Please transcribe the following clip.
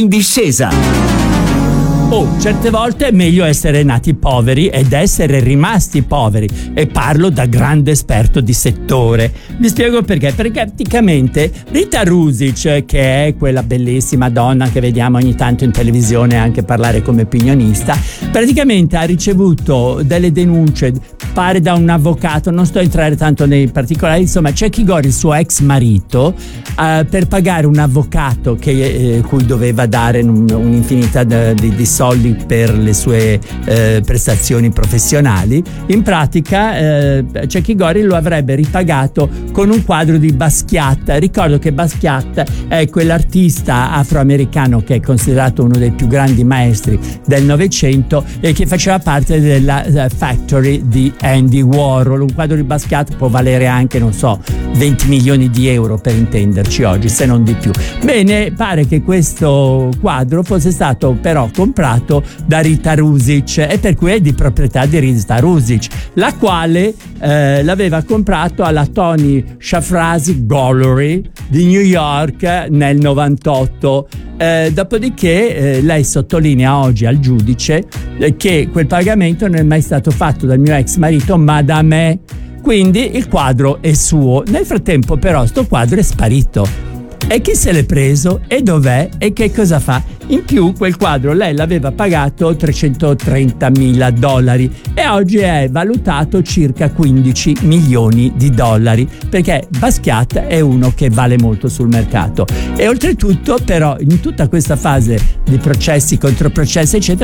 In discesa. Certe volte è meglio essere nati poveri ed essere rimasti poveri, e parlo da grande esperto di settore. Vi spiego perché. Perché praticamente Rita Rusic, che è quella bellissima donna che vediamo ogni tanto in televisione anche parlare come opinionista, praticamente ha ricevuto delle denunce, pare da un avvocato, non sto a entrare tanto nei particolari, insomma c'è chi Gori, il suo ex marito, per pagare un avvocato cui doveva dare un'infinità di soldi per le sue prestazioni professionali. In pratica Cecchi Gori lo avrebbe ripagato con un quadro di Basquiat. Ricordo che Basquiat è quell'artista afroamericano che è considerato uno dei più grandi maestri del Novecento e che faceva parte della Factory di Andy Warhol. Un quadro di Basquiat può valere anche, non so, 20 milioni di euro per intenderci oggi, se non di più. Bene, pare che questo quadro fosse stato però comprato da Rita Rusic, e per cui è di proprietà di Rita Rusic, la quale l'aveva comprato alla Tony Shafrazi Gallery di New York nel 98. Dopodiché lei sottolinea oggi al giudice che quel pagamento non è mai stato fatto dal mio ex marito ma da me, quindi il quadro è suo. Nel frattempo però sto quadro è sparito. E chi se l'è preso? E dov'è? E che cosa fa? In più quel quadro lei l'aveva pagato $330.000 e oggi è valutato circa 15 milioni di dollari, perché Basquiat è uno che vale molto sul mercato. E oltretutto però in tutta questa fase di processi, controprocessi eccetera,